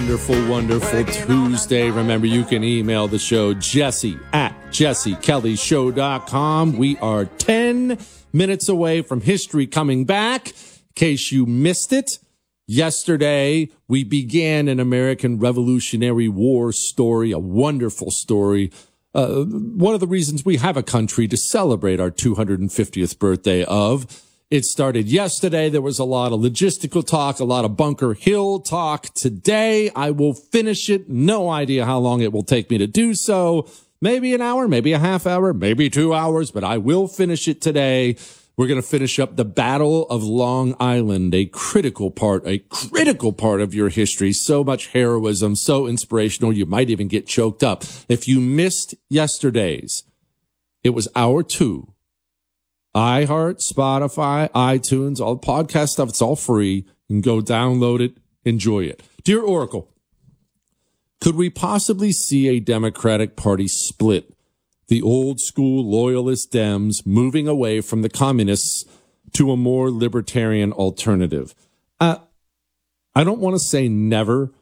Wonderful, wonderful Tuesday. Remember, you can email the show, jesse@jessekellyshow.com. We are 10 minutes away from history coming back. In case you missed it, yesterday we began an American Revolutionary War story, a wonderful story. One of the reasons we have a country to celebrate our 250th birthday of. It started yesterday. There was a lot of logistical talk, a lot of Bunker Hill talk. Today, I will finish it. No idea how long it will take me to do so. Maybe an hour, maybe a half hour, maybe 2 hours, but I will finish it today. We're going to finish up the Battle of Long Island, a critical part of your history. So much heroism, so inspirational, you might even get choked up. If you missed yesterday's, it was hour 2. iHeart, Spotify, iTunes, all the podcast stuff. It's all free. You can go download it, enjoy it. Dear Oracle, could we possibly see a Democratic Party split? The old school loyalist Dems moving away from the communists to a more libertarian alternative. I don't want to say never,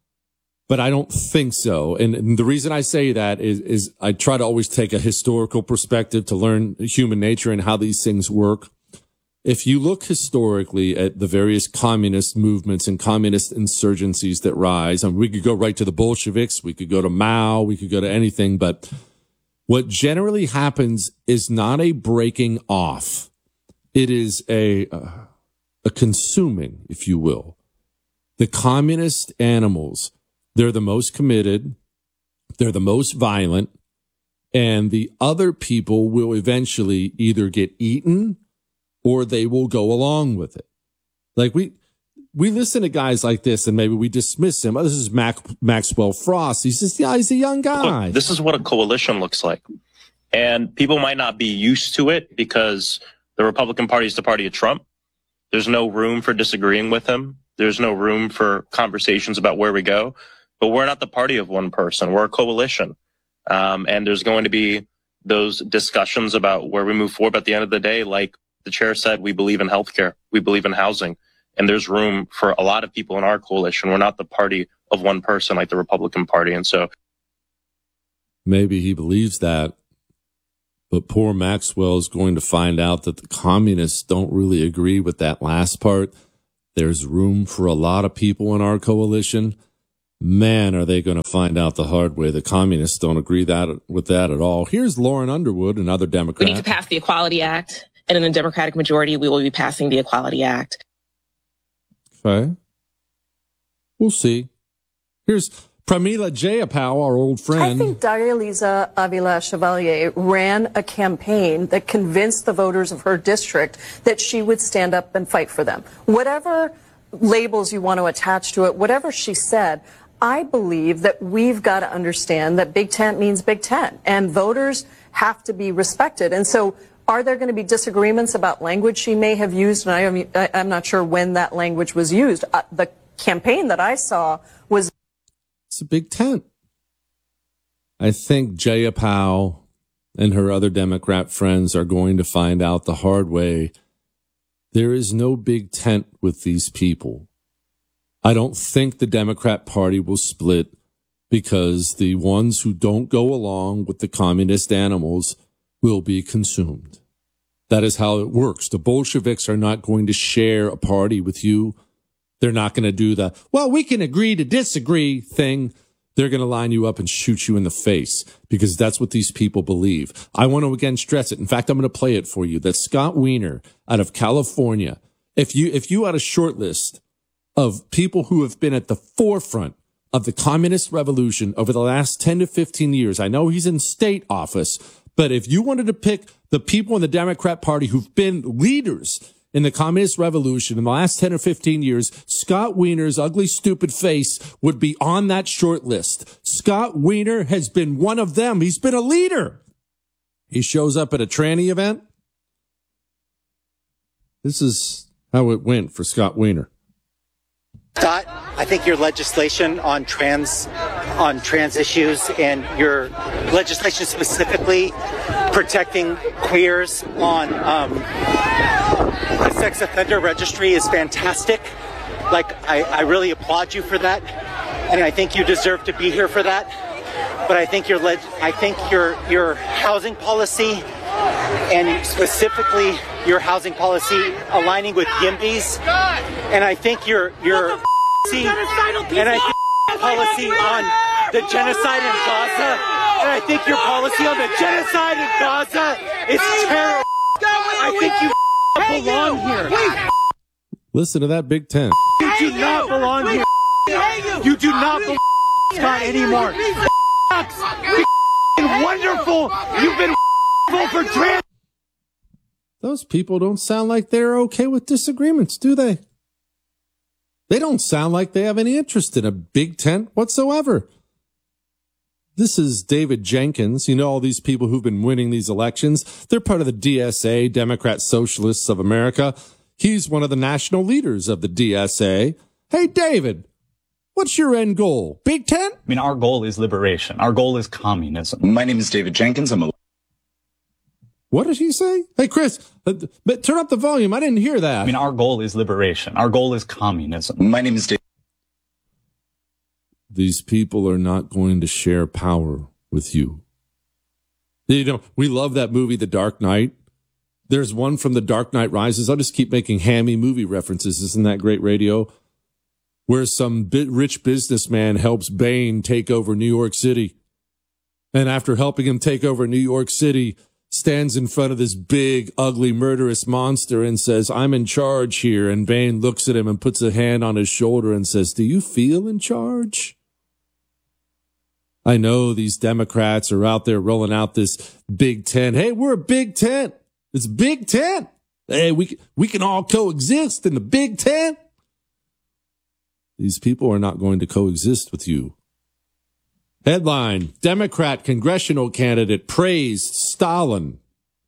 but I don't think so. And the reason I say that is I try to always take a historical perspective to learn human nature and how these things work. If you look historically at the various communist movements and communist insurgencies that rise, and we could go right to the Bolsheviks, we could go to Mao, we could go to anything, but what generally happens is not a breaking off. It is a consuming, if you will. The communist animals, they're the most committed, they're the most violent, and the other people will eventually either get eaten or they will go along with it. Like we listen to guys like this and maybe we dismiss him. Oh, this is Maxwell Frost. He's just, yeah, he's a young guy. Look, this is what a coalition looks like. And people might not be used to it because the Republican Party is the party of Trump. There's no room for disagreeing with him. There's no room for conversations about where we go. But we're not the party of one person. We're a coalition. And there's going to be those discussions about where we move forward. But at the end of the day, like the chair said, we believe in healthcare. We believe in housing. And there's room for a lot of people in our coalition. We're not the party of one person like the Republican Party. And so maybe he believes that. But poor Maxwell is going to find out that the communists don't really agree with that last part. There's room for a lot of people in our coalition. Man, are they going to find out the hard way. The communists don't agree with that at all. Here's Lauren Underwood, another Democrat. We need to pass the Equality Act, and in a Democratic majority, we will be passing the Equality Act. Okay. We'll see. Here's Pramila Jayapal, our old friend. I think Darya-Liza Avila Chevalier ran a campaign that convinced the voters of her district that she would stand up and fight for them. Whatever labels you want to attach to it, whatever she said, I believe that we've got to understand that Big Tent means Big Tent, and voters have to be respected. And so are there going to be disagreements about language she may have used? And I'm not sure when that language was used. The campaign that I saw was... It's a Big Tent. I think Jayapal and her other Democrat friends are going to find out the hard way. There is no big tent with these people. I don't think the Democrat Party will split because the ones who don't go along with the communist animals will be consumed. That is how it works. The Bolsheviks are not going to share a party with you. They're not going to do the, well, we can agree to disagree thing. They're going to line you up and shoot you in the face because that's what these people believe. I want to again stress it. In fact, I'm going to play it for you. That Scott Wiener out of California, if you had a short list of people who have been at the forefront of the communist revolution over the last 10 to 15 years, I know he's in state office, but if you wanted to pick the people in the Democrat Party who've been leaders in the communist revolution in the last 10 or 15 years, Scott Wiener's ugly, stupid face would be on that short list. Scott Wiener has been one of them. He's been a leader. He shows up at a tranny event. This is how it went for Scott Wiener. Scott, I think your legislation on trans issues and your legislation specifically protecting queers on the sex offender registry is fantastic. Like, I really applaud you for that. and I think you deserve to be here for that. But I think your housing policy, and specifically your housing policy aligning with YIMBYs, and I think your policy on the genocide in Gaza, and I think your policy on the genocide in Gaza is terrible. I think you belong here. Listen to that Big Ten. You do not belong here. You do not belong Scott anymore. You're wonderful. You've been wonderful for trans. Those people don't sound like they're okay with disagreements, do they? They don't sound like they have any interest in a big tent whatsoever. This is David Jenkins. You know all these people who've been winning these elections. They're part of the DSA, Democrat Socialists of America. He's one of the national leaders of the DSA. Hey, David, what's your end goal? Big Tent? I mean, our goal is liberation. Our goal is communism. My name is David Jenkins. What did he say? Hey, Chris, turn up the volume. I didn't hear that. I mean, our goal is liberation. Our goal is communism. My name is David. These people are not going to share power with you. You know, we love that movie, The Dark Knight. There's one from The Dark Knight Rises. I'll just keep making hammy movie references. Isn't that great radio? Where some rich businessman helps Bane take over New York City. And after helping him take over New York City, stands in front of this big, ugly, murderous monster and says, I'm in charge here. And Bane looks at him and puts a hand on his shoulder and says, do you feel in charge? I know these Democrats are out there rolling out this Big Tent. Hey, we're a Big Tent. It's Big Tent. Hey, we can all coexist in the Big Tent. These people are not going to coexist with you. Headline, Democrat congressional candidate praised Stalin.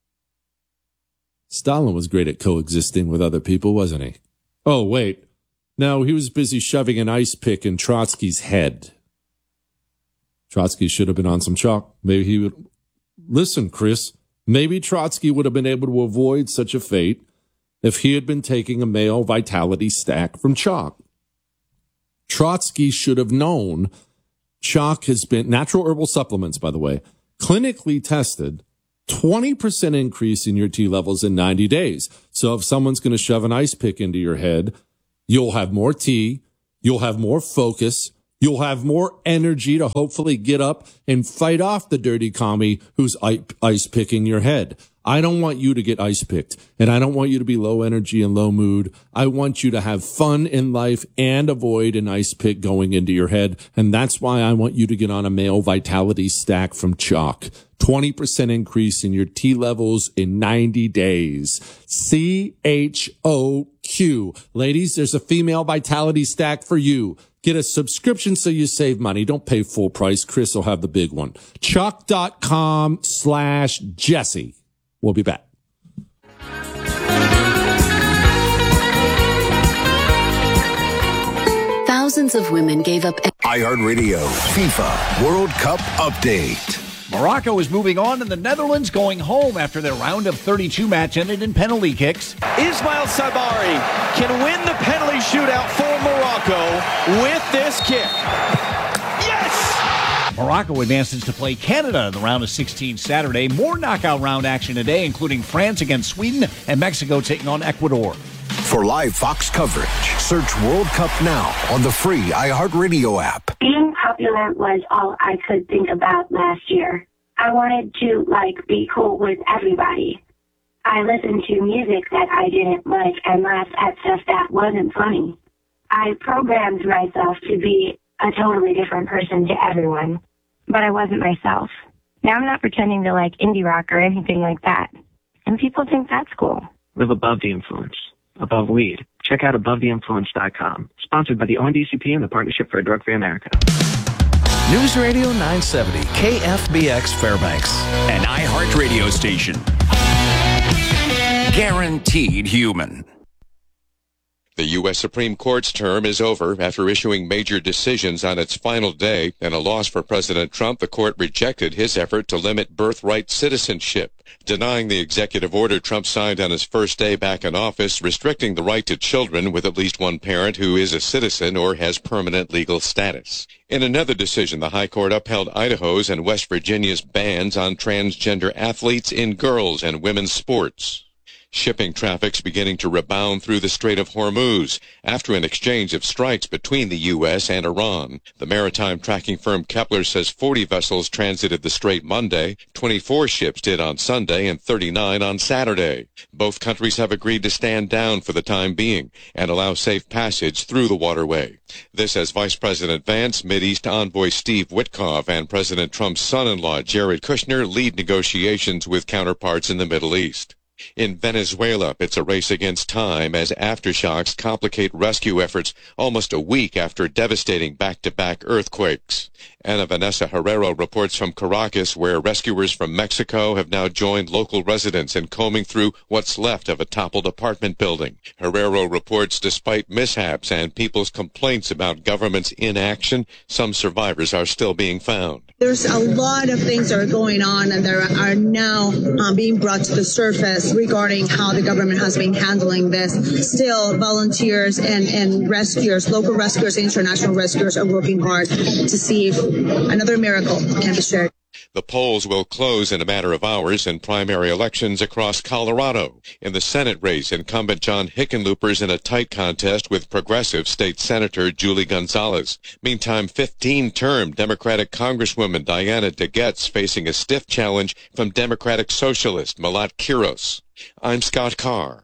Stalin was great at coexisting with other people, wasn't he? Oh, wait. No, he was busy shoving an ice pick in Trotsky's head. Trotsky should have been on some chalk. Maybe he would. Listen, Chris, maybe Trotsky would have been able to avoid such a fate if he had been taking a male vitality stack from chalk. Trotsky should have known chalk has been, natural herbal supplements, by the way, clinically tested, 20% increase in your T levels in 90 days. So if someone's going to shove an ice pick into your head, you'll have more T, you'll have more focus, you'll have more energy to hopefully get up and fight off the dirty commie who's ice picking your head. I don't want you to get ice picked, and I don't want you to be low energy and low mood. I want you to have fun in life and avoid an ice pick going into your head. And that's why I want you to get on a male vitality stack from chalk. 20% increase in your T levels in 90 days. CHOQ. Ladies, there's a female vitality stack for you. Get a subscription so you save money. Don't pay full price. Chris will have the big one. Chalk.com/Jesse. We'll be back. Thousands of women gave up. iHeartRadio FIFA World Cup update. Morocco is moving on, and the Netherlands going home after their round of 32 match ended in penalty kicks. Ismail Sabari can win the penalty shootout for Morocco with this kick. Yes! Morocco advances to play Canada in the round of 16 Saturday. More knockout round action today, including France against Sweden and Mexico taking on Ecuador. For live Fox coverage, search World Cup now on the free iHeartRadio app. Being popular was all I could think about last year. I wanted to, be cool with everybody. I listened to music that I didn't like and laughed at stuff that wasn't funny. I programmed myself to be a totally different person to everyone, but I wasn't myself. Now I'm not pretending to like indie rock or anything like that, and people think that's cool. Live above the influence, above weed. Check out AboveTheInfluence.com. Sponsored by the ONDCP and the Partnership for a Drug-Free America. News Radio 970, KFBX Fairbanks. An iHeartRadio station. Guaranteed human. The U.S. Supreme Court's term is over after issuing major decisions on its final day. In a loss for President Trump, the court rejected his effort to limit birthright citizenship, denying the executive order Trump signed on his first day back in office, restricting the right to children with at least one parent who is a citizen or has permanent legal status. In another decision, the High Court upheld Idaho's and West Virginia's bans on transgender athletes in girls' and women's sports. Shipping traffic's beginning to rebound through the Strait of Hormuz after an exchange of strikes between the U.S. and Iran. The maritime tracking firm Kepler says 40 vessels transited the strait Monday, 24 ships did on Sunday, and 39 on Saturday. Both countries have agreed to stand down for the time being and allow safe passage through the waterway. This as Vice President Vance, Mideast envoy Steve Witkoff, and President Trump's son-in-law Jared Kushner lead negotiations with counterparts in the Middle East. In Venezuela, it's a race against time as aftershocks complicate rescue efforts almost a week after devastating back-to-back earthquakes. Ana Vanessa Herrero reports from Caracas, where rescuers from Mexico have now joined local residents in combing through what's left of a toppled apartment building. Herrero reports despite mishaps and people's complaints about government's inaction, some survivors are still being found. There's a lot of things that are going on and that are now being brought to the surface regarding how the government has been handling this. Still, volunteers and rescuers, local rescuers and international rescuers are working hard to see if another miracle can be shared. The polls will close in a matter of hours in primary elections across Colorado. In the Senate race, incumbent John Hickenlooper's in a tight contest with progressive state senator Julie Gonzalez. Meantime, 15-term Democratic Congresswoman Diana DeGette's facing a stiff challenge from Democratic Socialist Malat Quiros. I'm Scott Carr.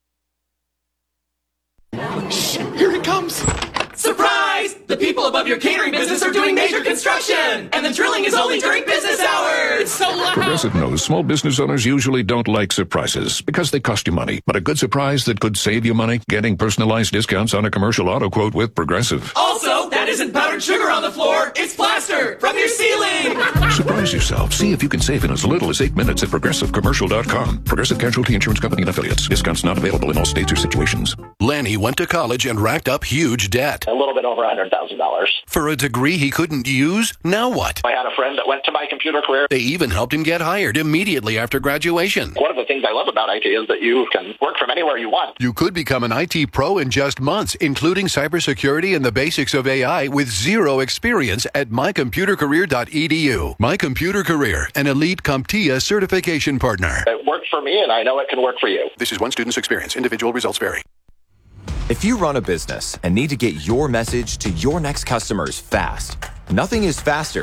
Shh, here it comes! Surprise! The people above your catering business are doing major construction! And the drilling is only during business hours! It's so loud! Progressive knows small business owners usually don't like surprises because they cost you money. But a good surprise that could save you money? Getting personalized discounts on a commercial auto quote with Progressive. Also, that isn't powdered sugar on the floor, it's plaster from your ceiling! Surprise yourself. See if you can save in as little as 8 minutes at ProgressiveCommercial.com. Progressive Casualty Insurance Company and Affiliates. Discounts not available in all states or situations. Lanny went to college and racked up huge debt. A little bit over $100,000. For a degree he couldn't use? Now what? I had a friend that went to My Computer Career. They even helped him get hired immediately after graduation. One of the things I love about IT is that you can work from anywhere you want. You could become an IT pro in just months, including cybersecurity and the basics of AI with zero experience at mycomputercareer.edu. My Computer Career, an elite CompTIA certification partner. It worked for me, and I know it can work for you. This is one student's experience. Individual results vary. If you run a business and need to get your message to your next customers fast, nothing is faster